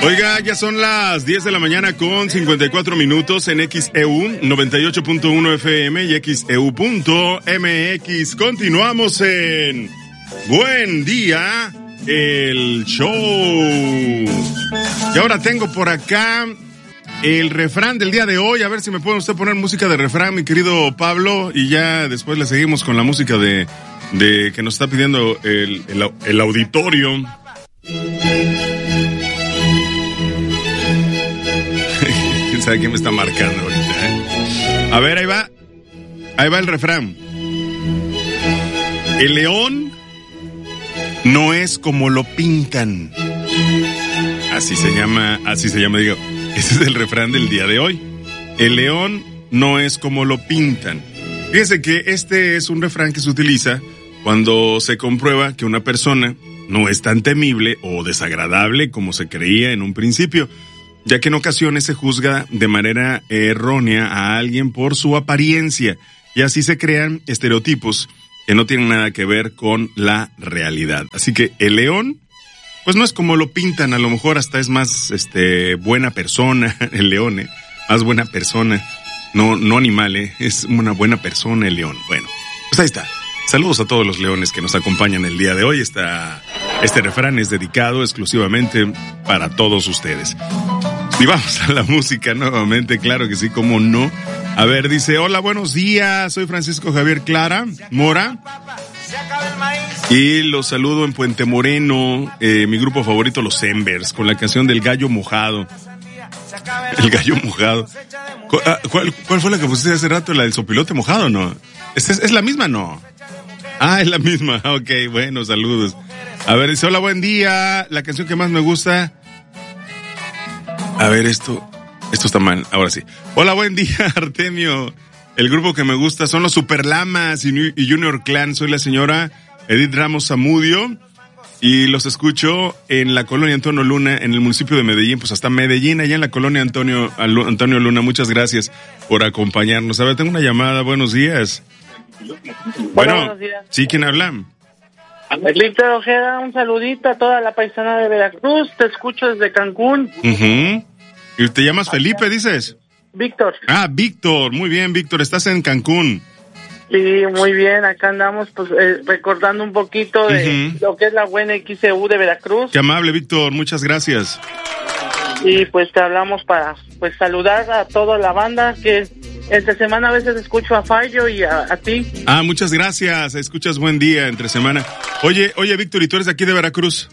Oiga, ya son las 10 de la mañana con 54 minutos en XEU 98.1 FM y XEU.mx. Continuamos en Buen Día, el show. Y ahora tengo por acá el refrán del día de hoy. A ver si me puede usted poner música de refrán, mi querido Pablo. Y ya después le seguimos con la música de que nos está pidiendo el auditorio. ¿Quién sabe quién me está marcando ahorita, A ver, ahí va el refrán. El león no es como lo pintan. Así se llama, digo. Ese es el refrán del día de hoy. El león no es como lo pintan. Fíjese que este es un refrán que se utiliza cuando se comprueba que una persona no es tan temible o desagradable como se creía en un principio, ya que en ocasiones se juzga de manera errónea a alguien por su apariencia, y así se crean estereotipos que no tienen nada que ver con la realidad. Así que el león, pues no es como lo pintan, a lo mejor hasta es más buena persona, el león, más buena persona, no animal, es una buena persona el león. Bueno, pues ahí está. Saludos a todos los leones que nos acompañan el día de hoy. Este refrán es dedicado exclusivamente para todos ustedes. Y vamos a la música nuevamente, claro que sí, cómo no. A ver, dice, hola, buenos días, soy Francisco Javier Clara Mora. Y los saludo en Puente Moreno, mi grupo favorito, los Embers, con la canción del gallo mojado. El gallo mojado. ¿Cuál fue la que pusiste hace rato? ¿La del sopilote mojado, no? ¿Es la misma, no? Ah, es la misma. Ok, bueno, saludos. A ver, dice, hola, buen día. La canción que más me gusta. A ver, esto está mal. Ahora sí. Hola, buen día, Artemio. El grupo que me gusta son los Superlamas y Junior Clan. Soy la señora Edith Ramos Zamudio y los escucho en la colonia Antonio Luna, en el municipio de Medellín. Pues hasta Medellín, allá en la colonia Antonio Luna. Muchas gracias por acompañarnos. A ver, tengo una llamada. Buenos días. Bueno, buenos días. ¿Sí? ¿Quién habla? Víctor Ojeda, un saludito a toda la paisana de Veracruz. Te escucho desde Cancún. Uh-huh. ¿Y te llamas Felipe, dices? Víctor. Ah, Víctor. Muy bien, Víctor. ¿Estás en Cancún? Sí, muy bien. Acá andamos pues recordando un poquito de lo que es la buena XEU de Veracruz. Qué amable, Víctor. Muchas gracias. Y pues te hablamos para pues saludar a toda la banda que entre semana a veces escucho a Fallo y a ti. Ah, muchas gracias. Escuchas Buen Día entre semana. Oye, Víctor, ¿y tú eres de aquí de Veracruz?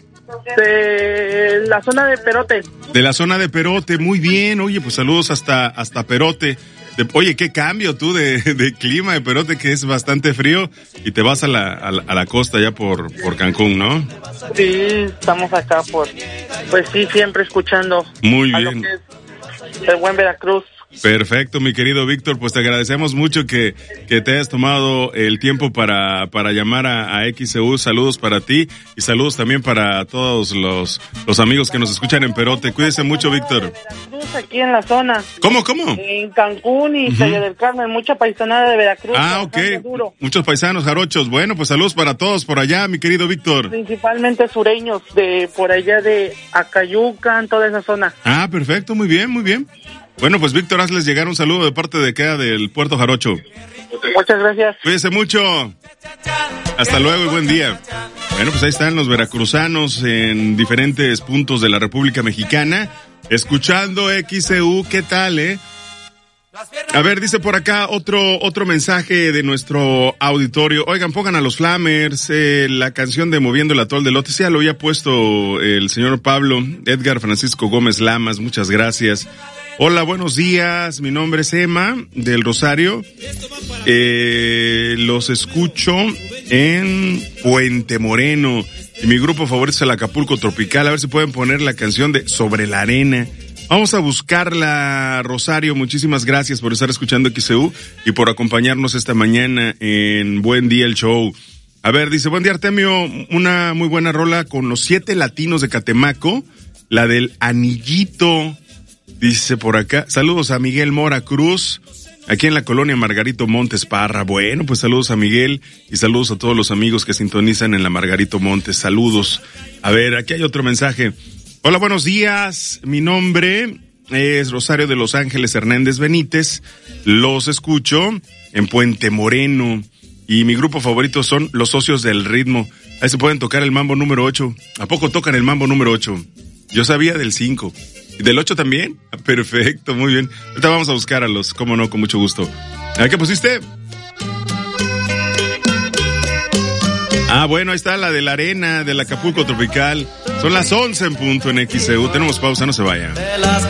De la zona de Perote. De la zona de Perote, muy bien. Oye, pues saludos hasta Perote. Oye, qué cambio tú de clima de Perote, que es bastante frío, y te vas a la costa ya por Cancún, ¿no? Sí, estamos acá pues sí, siempre escuchando. Muy bien. Lo que es el buen Veracruz. Perfecto, mi querido Víctor, pues te agradecemos mucho que te hayas tomado el tiempo para llamar a XEU. Saludos para ti y saludos también para todos los amigos que nos escuchan en Perote. Cuídese mucho, Víctor. Veracruz, aquí en la zona. ¿Cómo? En Cancún y Playa del Carmen, mucha paisanada de Veracruz. Ah, ok. Muchos paisanos jarochos. Bueno, pues saludos para todos por allá, mi querido Víctor. Principalmente sureños de por allá de Acayucan, toda esa zona. Ah, perfecto, muy bien, muy bien. Bueno, pues Víctor, hazles llegar un saludo de parte de acá del Puerto Jarocho. Muchas gracias. Cuídense mucho. Hasta luego y buen día. Bueno, pues ahí están los veracruzanos en diferentes puntos de la República Mexicana, escuchando XEU. ¿Qué tal, A ver, dice por acá otro mensaje de nuestro auditorio. Oigan, pongan a los Flamers la canción de Moviendo el Atol de Lotes. Ya lo había puesto el señor Pablo Edgar Francisco Gómez Lamas. Muchas gracias. Hola, buenos días. Mi nombre es Emma del Rosario. Los escucho en Puente Moreno. Y mi grupo favorito es el Acapulco Tropical. A ver si pueden poner la canción de Sobre la Arena. Vamos a buscarla, Rosario. Muchísimas gracias por estar escuchando XEU y por acompañarnos esta mañana en Buen Día el Show. A ver, dice, buen día, Artemio. Una muy buena rola con los 7 latinos de Catemaco. La del Anillito. Dice por acá, saludos a Miguel Mora Cruz, aquí en la colonia Margarito Montes Parra. Bueno, pues saludos a Miguel y saludos a todos los amigos que sintonizan en la Margarito Montes. Saludos. A ver, aquí hay otro mensaje. Hola, buenos días. Mi nombre es Rosario de Los Ángeles Hernández Benítez. Los escucho en Puente Moreno. Y mi grupo favorito son Los Socios del Ritmo. Ahí se pueden tocar el mambo número 8. ¿A poco tocan el mambo número 8? Yo sabía del 5. ¿Y del 8 también? Perfecto, muy bien. Ahorita vamos a buscar a los, cómo no, con mucho gusto. ¿A qué pusiste? Ah, bueno, ahí está la de la arena, del Acapulco Tropical. Son las 11 en punto en XEU. Tenemos pausa, no se vaya.